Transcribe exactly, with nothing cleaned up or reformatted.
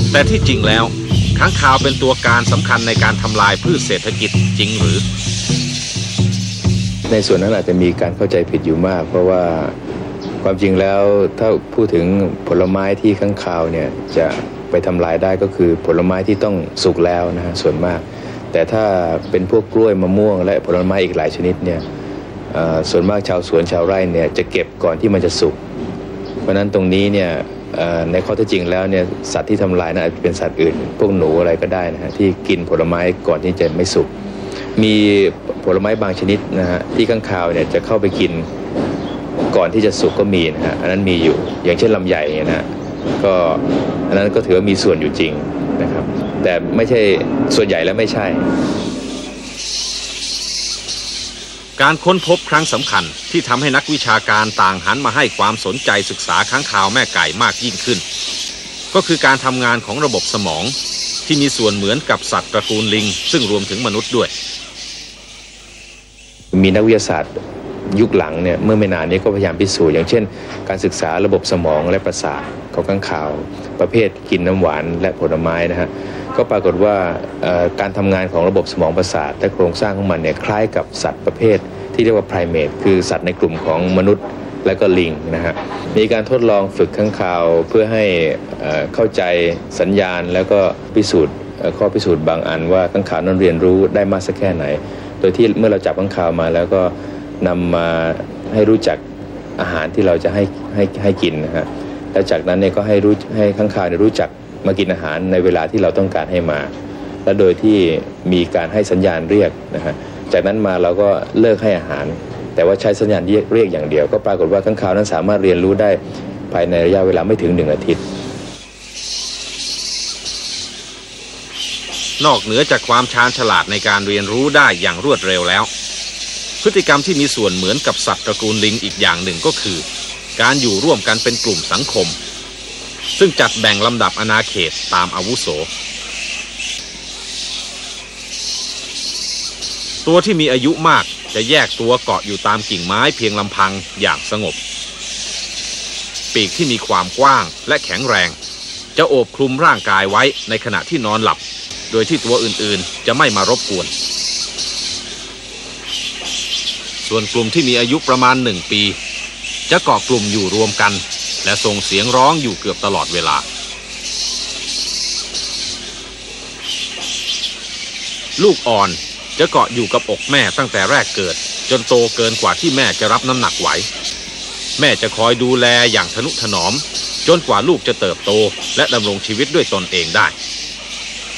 แต่ที่จริงแล้วค้างคาวเป็นตัวการสำคัญในการทำลายพืชเศรษฐกิจจริงหรือในส่วนนั้นอาจจะมีการเข้าใจผิดอยู่มากเพราะว่าความจริงแล้วถ้าพูดถึงผลไม้ที่ค้างคาวเนี่ยจะไปทำลายได้ก็คือผลไม้ที่ต้องสุกแล้วนะฮะส่วนมากแต่ถ้าเป็นพวกกล้วยมะม่วงและผลไม้อีกหลายชนิดเนี่ยส่วนมากชาวสวนชาวไร่เนี่ยจะเก็บก่อนที่มันจะสุกเพราะนั้นตรงนี้เนี่ยในข้อเท็จจริงแล้วเนี่ยสัตว์ที่ทำลายนั้นอาจจะเป็นสัตว์อื่นพวกหนูอะไรก็ได้นะฮะที่กินผลไม้ก่อนที่จะไม่สุกมีผลไม้บางชนิดนะฮะที่ค้างคาวเนี่ยจะเข้าไปกินก่อนที่จะสุกก็มีนะฮะอันนั้นมีอยู่อย่างเช่นลำไยนะฮะก็อันนั้นก็ถือว่ามีส่วนอยู่จริงนะครับแต่ไม่ใช่ส่วนใหญ่แล้วไม่ใช่การค้นพบครั้งสำคัญที่ทำให้นักวิชาการต่างหันมาให้ความสนใจศึกษาค้างคาวแม่ไก่มากยิ่งขึ้นก็คือการทำงานของระบบสมองที่มีส่วนเหมือนกับสัตว์ตระกูลลิงซึ่งรวมถึงมนุษย์ด้วยมีนักวิทยาศาสตร์ยุคหลังเนี่ยเมื่อไม่นานนี้ก็พยายามพิสูจน์อย่างเช่นการศึกษาระบบสมองและประสาทของค้างคาวประเภทกินน้ำหวานและผลไม้นะฮะก็ปรากฏว่าการทำงานของระบบสมองประสาทและโครงสร้างของมันเนี่ยคล้ายกับสัตว์ประเภทที่เรียกว่าไพรเมทคือสัตว์ในกลุ่มของมนุษย์และก็ลิงนะฮะมีการทดลองฝึกค้างคาวเพื่อให้เข้าใจสัญญาณแล้วก็พิสูจน์ข้อพิสูจน์บางอันว่าค้างคาวนั้นเรียนรู้ได้มากสักแค่ไหนโดยที่เมื่อเราจับค้างคาวมาแล้วก็นำมาให้รู้จักอาหารที่เราจะให้ให้ให้กินนะฮะแล้วจากนั้นเนี่ยก็ให้รู้ให้ค้างคาวเนี่ยรู้จักมากินอาหารในเวลาที่เราต้องการให้มาและโดยที่มีการให้สัญญาณเรียกนะฮะจากนั้นมาเราก็เลิกให้อาหารแต่ว่าใช้สัญญาณเรียกเรียกอย่างเดียวก็ปรากฏว่าค้างคาวนั้นสามารถเรียนรู้ได้ภายในระยะเวลาไม่ถึงหนึ่งอาทิตย์นอกเหนือจากความชาญฉลาดในการเรียนรู้ได้อย่างรวดเร็วแล้วพฤติกรรมที่มีส่วนเหมือนกับสัตว์ตระกูลลิงอีกอย่างหนึ่งก็คือการอยู่ร่วมกันเป็นกลุ่มสังคมซึ่งจัดแบ่งลำดับอาณาเขตตามอาวุโสตัวที่มีอายุมากจะแยกตัวเกาะอยู่ตามกิ่งไม้เพียงลำพังอย่างสงบปีกที่มีความกว้างและแข็งแรงจะโอบคลุมร่างกายไว้ในขณะที่นอนหลับโดยที่ตัวอื่นๆจะไม่มารบกวนส่วนกลุ่มที่มีอายุประมาณหนึ่งปีจะเกาะกลุ่มอยู่รวมกันและส่งเสียงร้องอยู่เกือบตลอดเวลาลูกอ่อนจะเกาะอยู่กับอกแม่ตั้งแต่แรกเกิดจนโตเกินกว่าที่แม่จะรับน้ำหนักไหวแม่จะคอยดูแลอย่างทนุถนอมจนกว่าลูกจะเติบโตและดำรงชีวิตด้วยตนเองได้